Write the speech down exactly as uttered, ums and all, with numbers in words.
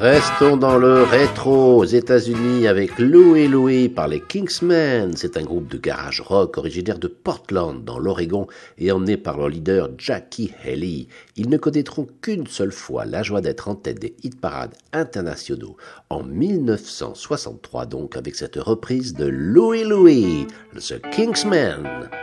Restons dans le rétro aux États-Unis avec Louie Louie par les Kingsmen. C'est un groupe de garage rock originaire de Portland dans l'Oregon et emmené par leur leader Jackie Haley. Ils ne connaîtront qu'une seule fois la joie d'être en tête des hit-parades internationaux en mille neuf cent soixante-trois donc avec cette reprise de Louie Louie, The Kingsmen.